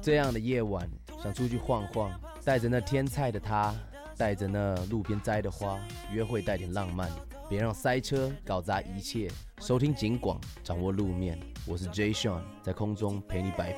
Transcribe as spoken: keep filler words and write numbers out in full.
这样的夜晚，想出去晃晃，带着那天菜的他，带着那路边摘的花，约会带点浪漫，别让塞车搞砸一切。收听警广，掌握路面，我是 Jay Sean， 在空中陪你摆